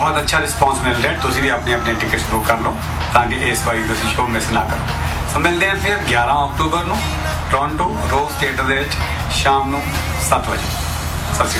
बहुत अच्छा रिस्पॉन्स मिल रहा है। तुसीं भी अपनी अपनी टिकट्स बुक कर लो ताकि इस बारी तुसीं शो मिस ना करो। सो मिलते हैं फिर 11 अक्टूबर को टोरंटो रोज थिएटर शाम को 7 बजे। सत श्री अकाल।